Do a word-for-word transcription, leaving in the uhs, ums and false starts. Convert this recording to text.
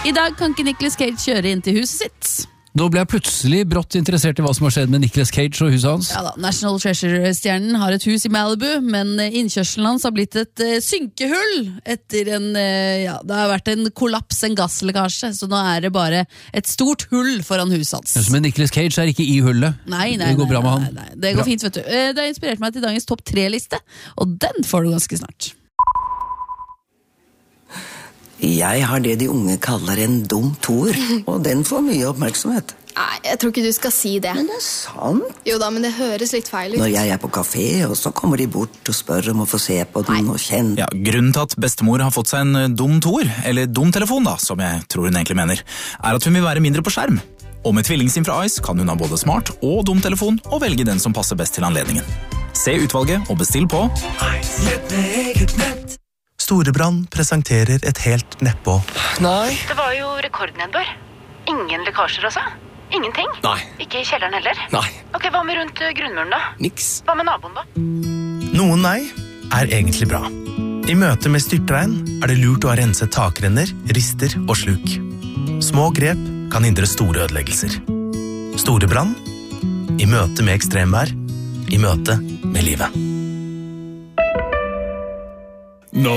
I dag kan ikke Nicolas Cage kjøre inn til huset sitt. Da ble jeg plutselig brått interessert i hva som har skjedd med Nicolas Cage og huset hans. Ja da, National Treasure-stjernen har et hus i Malibu, men innkjørselen hans har blitt et uh, synkehull etter en, uh, ja, det har vært en kollaps, en gasslekkasje, så nå er det bare et stort hull foran huset hans. Men Nicolas Cage er ikke i hullet. Nei, nei, det går nei, bra med nei, han. nei, nei. Det går bra. Fint, vet du. Uh, det har inspirert meg til dagens topp tre-liste, og den får du ganske snart. Jeg har det de unge kaller en dum toer, og den får mye oppmerksomhet. Nei, jeg tror ikke du skal si det. Men det er sant. Jo da, men det høres litt feil ut. Når jeg er på kafé, og så kommer de bort og spør om å få se på den og kjenne. Ja, grunnen til at bestemor har fått seg en dum toer, eller dum telefon da, som jeg tror hun egentlig mener, er at hun vil være mindre på skjerm. Og med tvillingsim fra Ice kan hun ha både smart og dum telefon, og velge den som passer best til anledningen. Se utvalget og bestill på Ice. Nett med eget nett. Storebrand presenterer et helt neppå. Nei. Det var jo rekordnedbør. Ingen lekkasjer også. Ingenting. Nei. Ikke i kjelleren heller. Nei. Ok, hva med rundt grunnmuren da? Niks. Hva med naboen da? Noen nei er egentlig bra. I møte med styrtregn er det lurt å ha renset takrenner, rister og sluk. Små grep kan hindre store ødeleggelser. Storebrand i møte med ekstremvær, i møte med livet.